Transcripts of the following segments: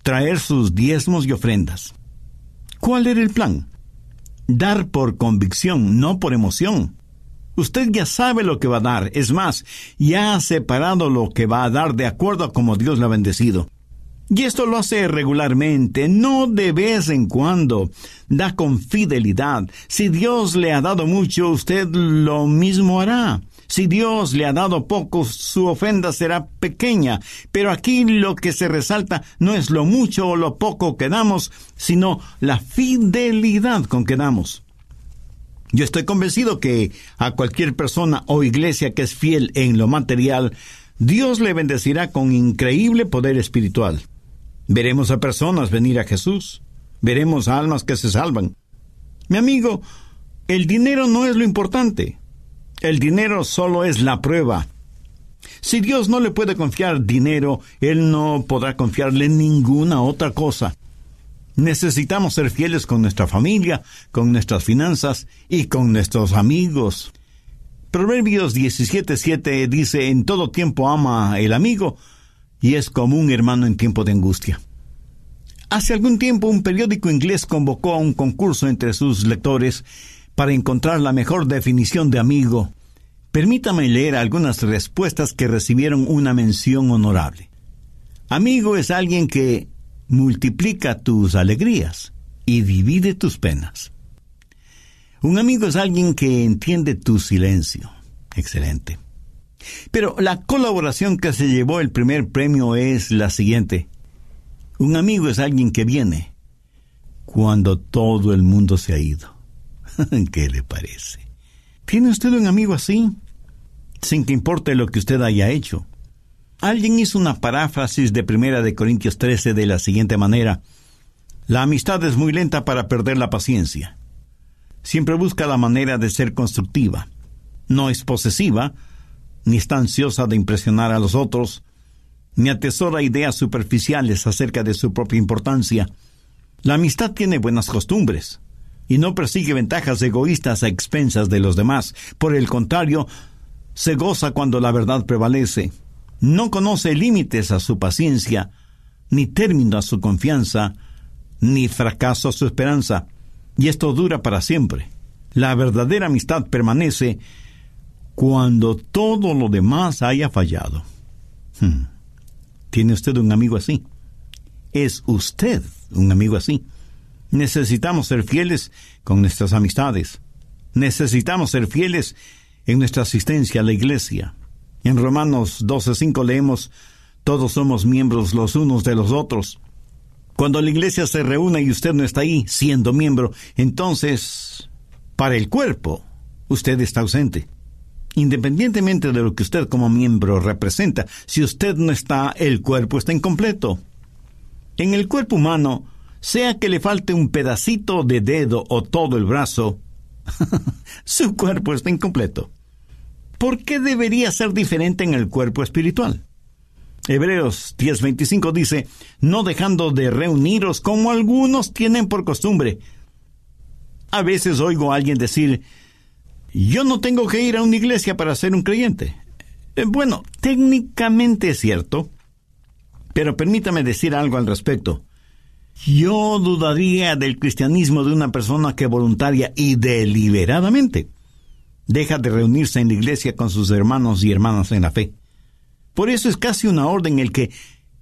traer sus diezmos y ofrendas. ¿Cuál era el plan? Dar por convicción, no por emoción. Usted ya sabe lo que va a dar. Es más, ya ha separado lo que va a dar de acuerdo a cómo Dios le ha bendecido. Y esto lo hace regularmente, no de vez en cuando. Da con fidelidad. Si Dios le ha dado mucho, usted lo mismo hará. Si Dios le ha dado poco, su ofrenda será pequeña. Pero aquí lo que se resalta no es lo mucho o lo poco que damos, sino la fidelidad con que damos. Yo estoy convencido que a cualquier persona o iglesia que es fiel en lo material, Dios le bendecirá con increíble poder espiritual. Veremos a personas venir a Jesús. Veremos a almas que se salvan. Mi amigo, el dinero no es lo importante. El dinero solo es la prueba. Si Dios no le puede confiar dinero, Él no podrá confiarle ninguna otra cosa. Necesitamos ser fieles con nuestra familia, con nuestras finanzas y con nuestros amigos. Proverbios 17:7 dice: en todo tiempo ama el amigo, y es como un hermano en tiempo de angustia. Hace algún tiempo un periódico inglés convocó a un concurso entre sus lectores para encontrar la mejor definición de amigo. Permítame leer algunas respuestas que recibieron una mención honorable. Amigo es alguien que multiplica tus alegrías y divide tus penas. Un amigo es alguien que entiende tu silencio. Excelente. Pero la colaboración que se llevó el primer premio es la siguiente. Un amigo es alguien que viene cuando todo el mundo se ha ido. ¿Qué le parece? ¿Tiene usted un amigo así? Sin que importe lo que usted haya hecho. Alguien hizo una paráfrasis de 1 Corintios 13 de la siguiente manera: la amistad es muy lenta para perder la paciencia. Siempre busca la manera de ser constructiva. No es posesiva, ni está ansiosa de impresionar a los otros, ni atesora ideas superficiales acerca de su propia importancia. La amistad tiene buenas costumbres y no persigue ventajas egoístas a expensas de los demás. Por el contrario, se goza cuando la verdad prevalece. No conoce límites a su paciencia, ni término a su confianza, ni fracaso a su esperanza. Y esto dura para siempre. La verdadera amistad permanece cuando todo lo demás haya fallado. ¿Tiene usted un amigo así? ¿Es usted un amigo así? Necesitamos ser fieles con nuestras amistades. Necesitamos ser fieles en nuestra asistencia a la iglesia. En Romanos 12:5 leemos: todos somos miembros los unos de los otros. Cuando la iglesia se reúne y usted no está ahí siendo miembro, entonces, para el cuerpo, usted está ausente. Independientemente de lo que usted como miembro representa, si usted no está, el cuerpo está incompleto. En el cuerpo humano, sea que le falte un pedacito de dedo o todo el brazo, su cuerpo está incompleto. ¿Por qué debería ser diferente en el cuerpo espiritual? Hebreos 10:25 dice: no dejando de reuniros como algunos tienen por costumbre. A veces oigo a alguien decir: yo no tengo que ir a una iglesia para ser un creyente. Bueno, técnicamente es cierto, pero permítame decir algo al respecto. Yo dudaría del cristianismo de una persona que voluntaria y deliberadamente deja de reunirse en la iglesia con sus hermanos y hermanas en la fe. Por eso es casi una orden el que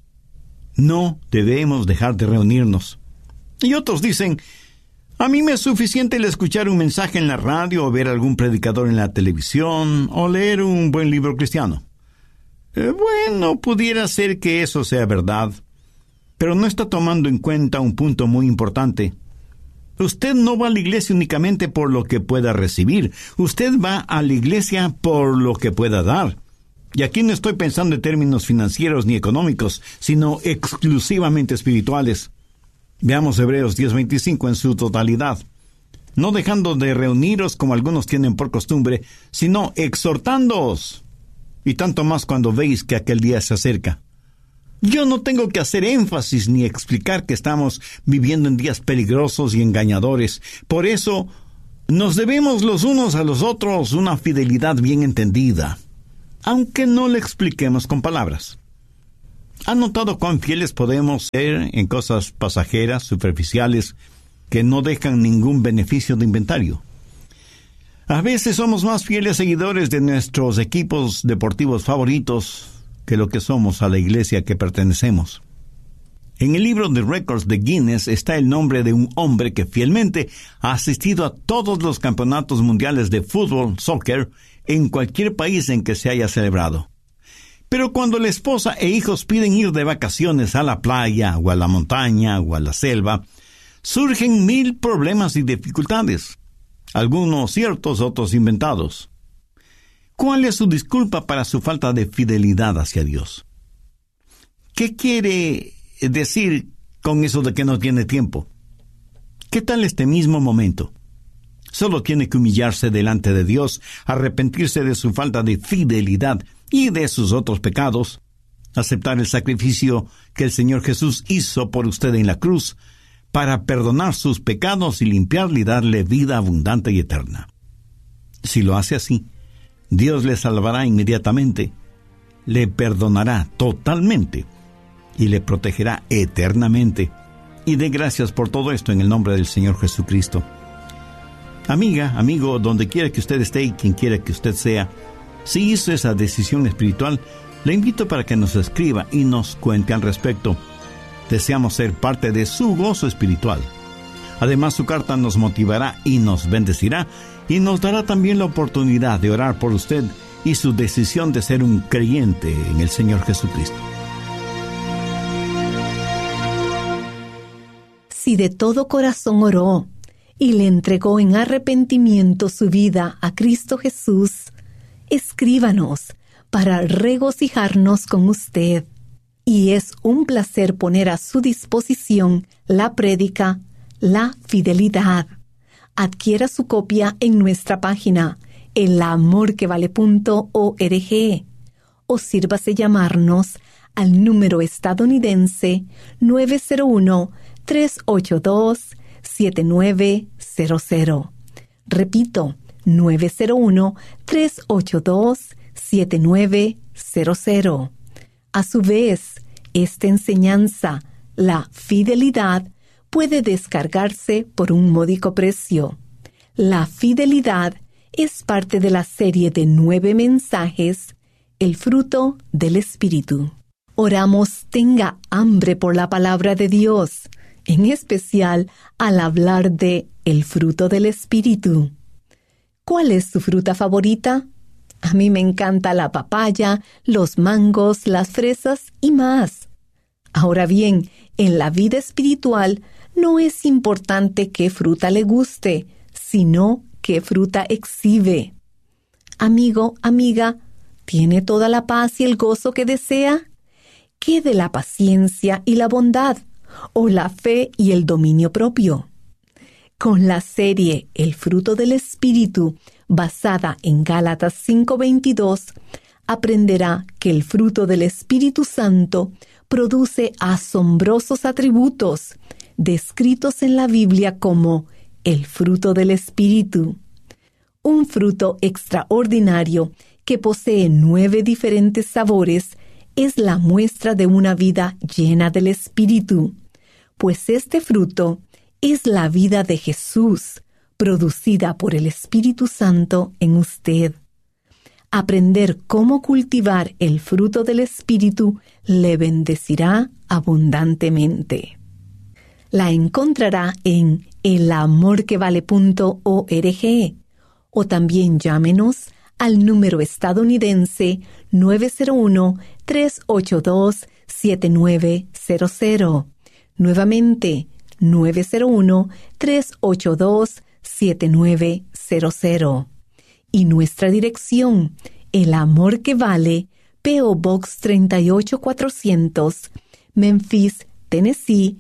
no debemos dejar de reunirnos. Y otros dicen: a mí me es suficiente el escuchar un mensaje en la radio o ver algún predicador en la televisión o leer un buen libro cristiano. Bueno, pudiera ser que eso sea verdad, pero no está tomando en cuenta un punto muy importante. Usted no va a la iglesia únicamente por lo que pueda recibir. Usted va a la iglesia por lo que pueda dar. Y aquí no estoy pensando en términos financieros ni económicos, sino exclusivamente espirituales. Veamos Hebreos 10:25 en su totalidad. No dejando de reuniros como algunos tienen por costumbre, sino exhortándoos, y tanto más cuando veis que aquel día se acerca. Yo no tengo que hacer énfasis ni explicar que estamos viviendo en días peligrosos y engañadores. Por eso, nos debemos los unos a los otros una fidelidad bien entendida, aunque no le expliquemos con palabras. ¿Han notado cuán fieles podemos ser en cosas pasajeras, superficiales, que no dejan ningún beneficio de inventario? A veces somos más fieles seguidores de nuestros equipos deportivos favoritos que lo que somos a la iglesia que pertenecemos. En el libro de récords de Guinness está el nombre de un hombre que fielmente ha asistido a todos los campeonatos mundiales de fútbol, soccer, en cualquier país en que se haya celebrado. Pero cuando la esposa e hijos piden ir de vacaciones a la playa, o a la montaña, o a la selva, surgen 1000 problemas y dificultades. Algunos ciertos, otros inventados. ¿Cuál es su disculpa para su falta de fidelidad hacia Dios? ¿Qué quiere decir con eso de que no tiene tiempo? ¿Qué tal este mismo momento? Solo tiene que humillarse delante de Dios, arrepentirse de su falta de fidelidad y de sus otros pecados, aceptar el sacrificio que el Señor Jesús hizo por usted en la cruz, para perdonar sus pecados y limpiarle y darle vida abundante y eterna. Si lo hace así, Dios le salvará inmediatamente, le perdonará totalmente y le protegerá eternamente. Y dé gracias por todo esto en el nombre del Señor Jesucristo. Amiga, amigo, donde quiera que usted esté y quien quiera que usted sea, si hizo esa decisión espiritual, le invito para que nos escriba y nos cuente al respecto. Deseamos ser parte de su gozo espiritual. Además, su carta nos motivará y nos bendecirá y nos dará también la oportunidad de orar por usted y su decisión de ser un creyente en el Señor Jesucristo. Si de todo corazón oró y le entregó en arrepentimiento su vida a Cristo Jesús, escríbanos para regocijarnos con usted. Y es un placer poner a su disposición la prédica La Fidelidad. Adquiera su copia en nuestra página elamorquevale.org o sírvase llamarnos al número estadounidense 901-382-7900. Repito, 901-382-7900. A su vez, esta enseñanza, la fidelidad, puede descargarse por un módico precio. La fidelidad es parte de la serie de 9 mensajes, El fruto del Espíritu. Oramos tenga hambre por la palabra de Dios, en especial al hablar de el fruto del Espíritu. ¿Cuál es su fruta favorita? A mí me encanta la papaya, los mangos, las fresas y más. Ahora bien, en la vida espiritual no es importante qué fruta le guste, sino qué fruta exhibe. Amigo, amiga, ¿tiene toda la paz y el gozo que desea? ¿Qué de la paciencia y la bondad, o la fe y el dominio propio? Con la serie El fruto del Espíritu, basada en Gálatas 5:22, aprenderá que el fruto del Espíritu Santo produce asombrosos atributos, descritos en la Biblia como el fruto del Espíritu. Un fruto extraordinario que posee 9 diferentes sabores es la muestra de una vida llena del Espíritu, pues este fruto es la vida de Jesús, producida por el Espíritu Santo en usted. Aprender cómo cultivar el fruto del Espíritu le bendecirá abundantemente. La encontrará en elamorquevale.org o también llámenos al número estadounidense 901-382-7900. Nuevamente, 901-382-7900. Y nuestra dirección, El Amor que Vale, P.O. Box 38400, Memphis, Tennessee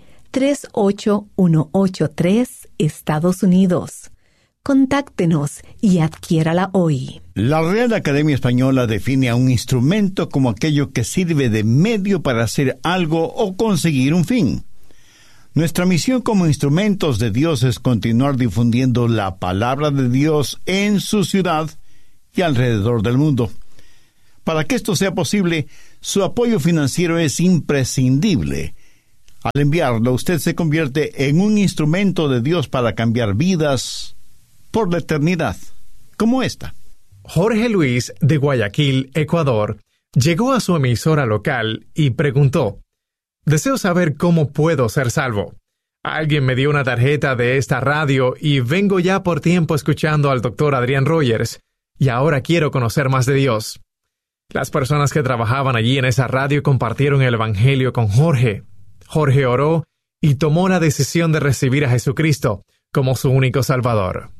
38183, Estados Unidos. Contáctenos y adquiérala hoy. La Real Academia Española define a un instrumento como aquello que sirve de medio para hacer algo o conseguir un fin. Nuestra misión como instrumentos de Dios es continuar difundiendo la palabra de Dios en su ciudad y alrededor del mundo. Para que esto sea posible, Su apoyo financiero es imprescindible. Al enviarlo, usted se convierte en un instrumento de Dios para cambiar vidas por la eternidad, como esta. Jorge Luis, de Guayaquil, Ecuador, llegó a su emisora local y preguntó: «Deseo saber cómo puedo ser salvo. Alguien me dio una tarjeta de esta radio y vengo ya por tiempo escuchando al Dr. Adrián Rogers, y ahora quiero conocer más de Dios». Las personas que trabajaban allí en esa radio compartieron el Evangelio con Jorge. Jorge oró y tomó la decisión de recibir a Jesucristo como su único Salvador.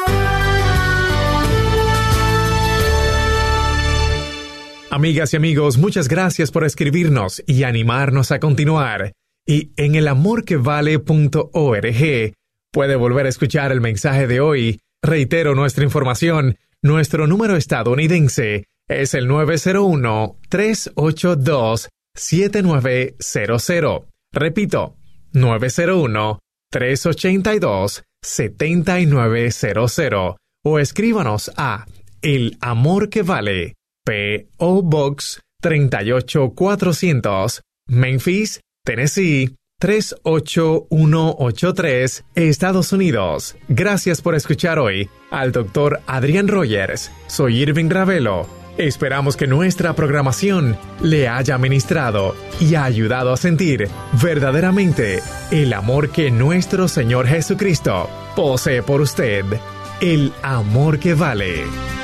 Amigas y amigos, muchas gracias por escribirnos y animarnos a continuar. Y en elamorquevale.org puede volver a escuchar el mensaje de hoy. Reitero nuestra información. Nuestro número estadounidense es el 901-382-7900. Repito, 901-382-7900. O escríbanos a El Amor que Vale, P.O. Box 38400, Memphis, Tennessee 38183, Estados Unidos. Gracias por escuchar hoy al Dr. Adrián Rogers. Soy Irving Ravelo. Esperamos que nuestra programación le haya ministrado y ha ayudado a sentir verdaderamente el amor que nuestro Señor Jesucristo posee por usted. El amor que vale.